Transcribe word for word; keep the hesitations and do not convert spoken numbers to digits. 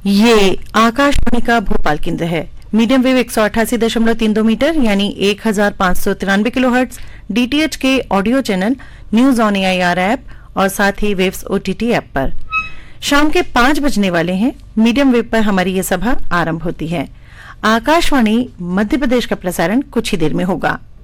ये आकाशवाणी का भोपाल केंद्र है। मीडियम वेव एक सौ अट्ठासी दशमलव तीन दो मीटर यानी एक हजार पाँच सौ तिरानवे किलो हर्ट्ज, डीटीएच के audio channel, news on AIR app और साथ ही वेव्स ओटीटी ऐप पर शाम के पांच बजने वाले हैं। मीडियम वेव पर हमारी ये सभा आरंभ होती है। आकाशवाणी मध्य प्रदेश का प्रसारण कुछ ही देर में होगा।